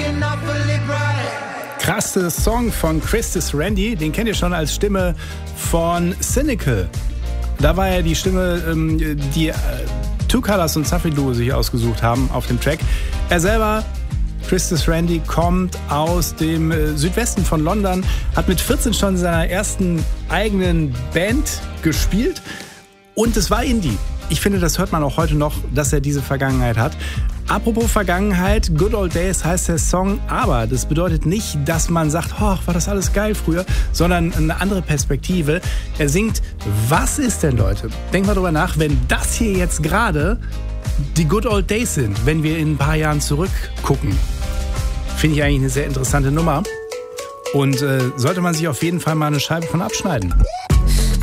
Krasser Song von Christus Randy, den kennt ihr schon als Stimme von Cynical. Da war ja die Stimme, die Two Colors und Safi Duo sich ausgesucht haben auf dem Track. Er selber, Christus Randy, kommt aus dem Südwesten von London, hat mit 14 schon in seiner ersten eigenen Band gespielt und es war Indie. Ich finde, das hört man auch heute noch, dass er diese Vergangenheit hat. Apropos Vergangenheit, Good Old Days heißt der Song, aber das bedeutet nicht, dass man sagt, oh, war das alles geil früher, sondern eine andere Perspektive. Er singt, was ist denn, Leute? Denkt mal drüber nach, wenn das hier jetzt gerade die Good Old Days sind, wenn wir in ein paar Jahren zurückgucken. Finde ich eigentlich eine sehr interessante Nummer und sollte man sich auf jeden Fall mal eine Scheibe von abschneiden.